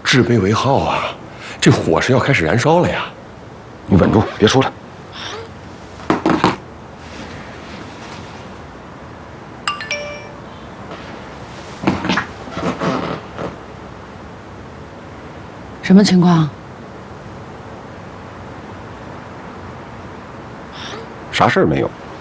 制杯为号啊，这火是要开始燃烧了呀！ 你稳住，别出来。 什么情况？ 啥事儿没有。